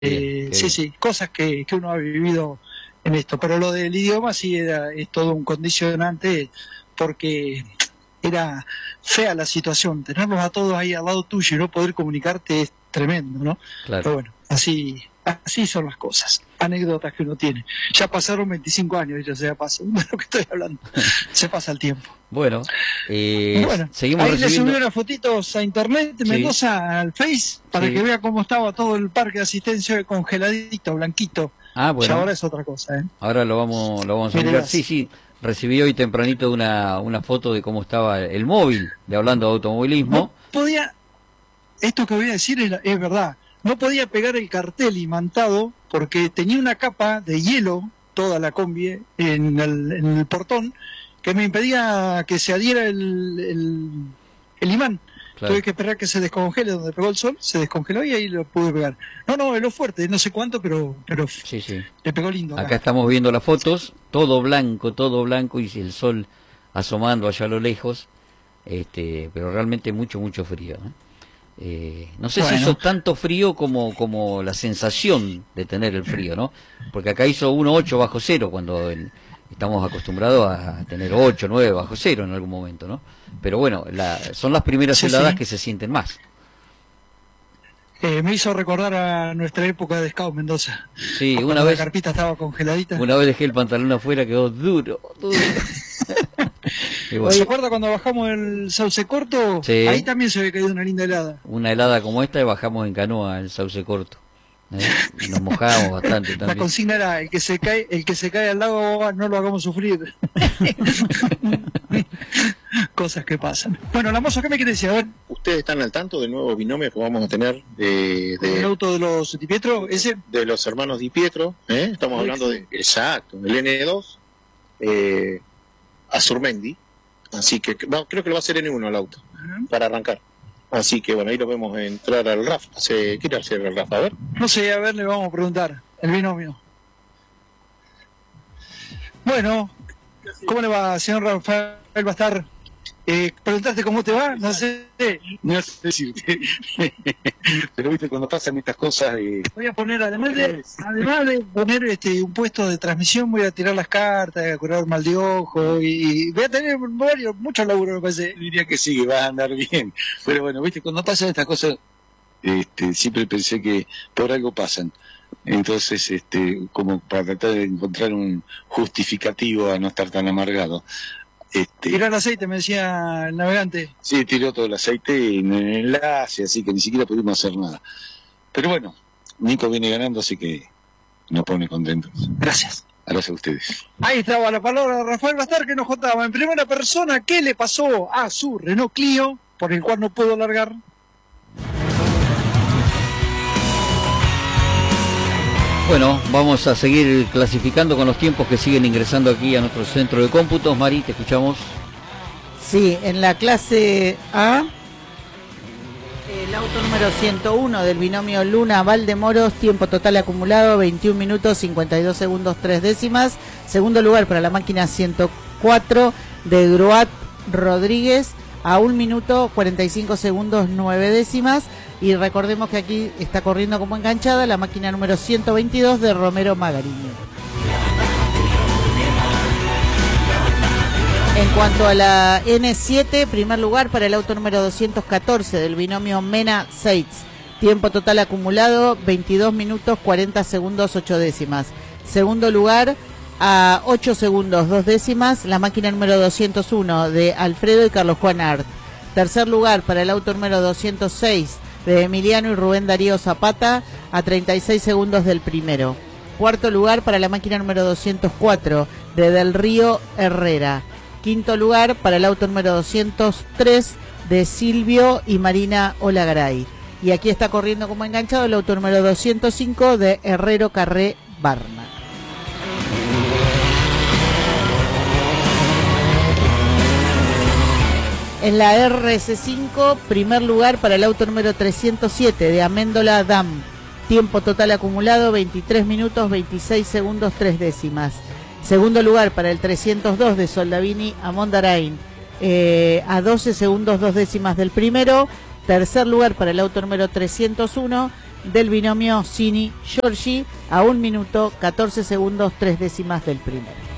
Sí, sí, cosas que uno ha vivido en esto. Pero lo del idioma sí es todo un condicionante porque era fea la situación. Tenerlos a todos ahí al lado tuyo y no poder comunicarte es tremendo, ¿no? Claro. Pero bueno, así son las cosas. Anécdotas que uno tiene. Ya pasaron 25 años, ya se pasa de lo que estoy hablando. Se pasa el tiempo. Bueno, Bueno, seguimos ahí recibiendo... le subí unas fotitos a internet de Sí. Mendoza, al Face, para Sí. que vea cómo estaba todo el parque de asistencia congeladito, blanquito. Ah, bueno. Ya ahora es otra cosa, ¿eh? Ahora lo vamos a Mire, mirar. las- Sí, sí, recibí hoy tempranito una foto de cómo estaba el móvil, de hablando de automovilismo. No podía, esto que voy a decir es verdad, no podía pegar el cartel imantado porque tenía una capa de hielo, toda la combi, en el portón, que me impedía que se adhiera el imán. Claro. Tuve que esperar que se descongele donde pegó el sol, se descongeló y ahí lo pude pegar. No, es lo fuerte, no sé cuánto, pero Sí, sí. le pegó lindo. Acá estamos viendo las fotos, todo blanco y el sol asomando allá a lo lejos, pero realmente mucho frío, ¿no? No sé si hizo tanto frío como la sensación de tener el frío, ¿no? Porque acá hizo 1,8 bajo cero cuando estamos acostumbrados a tener 8, 9 bajo cero en algún momento, ¿no? Pero bueno, son las primeras heladas que se sienten más. Me hizo recordar a nuestra época de Scout Mendoza. Sí, cuando una vez la carpita estaba congeladita. Una vez dejé el pantalón afuera, quedó duro. Y bueno, ¿Se acuerda cuando bajamos el Sauce Corto? Sí. Ahí también se había caído una linda helada. una helada como esta y bajamos en canoa el Sauce Corto. Y nos mojábamos bastante La también. consigna era el que se cae al lago no lo hagamos sufrir. Cosas que pasan. Bueno, la moza, ¿qué me quiere decir? A ver, ¿Ustedes están al tanto del nuevo binomio que vamos a tener el auto de los Di Pietro, ese. de los hermanos Di Pietro? Estamos hablando de, exacto, el N2 a Surmendi. Así que creo que lo va a hacer N1 el auto para arrancar. Así que bueno, ahí lo vemos entrar al RAF. ¿Qué quiere hacer el RAF? A ver. No sé, a ver, le vamos a preguntar. El binomio. Bueno, ¿cómo le va, señor Rafael Bastar? Preguntarte cómo te va, no sé. No sé si usted... Pero viste, cuando pasan estas cosas... Voy a poner, además de poner un puesto de transmisión, voy a tirar las cartas, a curar mal de ojo, y voy a tener mucho laburo, me parece. Diría que sí, que va a andar bien. Pero bueno, viste, cuando pasan estas cosas, siempre pensé que por algo pasan. Entonces, como para tratar de encontrar un justificativo a no estar tan amargado. Tirar el aceite, me decía el navegante. Sí, tiró todo el aceite en el enlace, así que ni siquiera pudimos hacer nada. Pero bueno, Nico viene ganando, así que nos pone contentos. Gracias. Gracias a ustedes. Ahí estaba la palabra de Rafael Bastar, que nos contaba en primera persona qué le pasó a su Renault Clio, por el cual no pudo largar. Bueno, vamos a seguir clasificando con los tiempos que siguen ingresando aquí a nuestro centro de cómputos. Mari, te escuchamos. Sí, en la clase A, el auto número 101 del binomio Luna Valdemoros, tiempo total acumulado 21 minutos 52 segundos 3 décimas. Segundo lugar para la máquina 104 de Gruat Rodríguez a 1 minuto 45 segundos 9 décimas. Y recordemos que aquí está corriendo como enganchada la máquina número 122 de Romero Magariño. En cuanto a la N7, primer lugar para el auto número 214 del binomio Mena-Seitz. Tiempo total acumulado 22 minutos 40 segundos 8 décimas. Segundo lugar a 8 segundos 2 décimas la máquina número 201 de Alfredo y Carlos Juan Art. Tercer lugar para el auto número 206 de Emiliano y Rubén Darío Zapata a 36 segundos del primero. Cuarto lugar para la máquina número 204 de Del Río Herrera. Quinto lugar para el auto número 203 de Silvio y Marina Olagaray. Y aquí está corriendo como enganchado el auto número 205 de Herrero Carré Barna. En la RS5, primer lugar para el auto número 307 de Améndola Dam. Tiempo total acumulado 23 minutos 26 segundos 3 décimas. Segundo lugar para el 302 de Soldavini Amondarain a 12 segundos 2 décimas del primero. Tercer lugar para el auto número 301 del binomio Cini-Giorgi a 1 minuto 14 segundos 3 décimas del primero.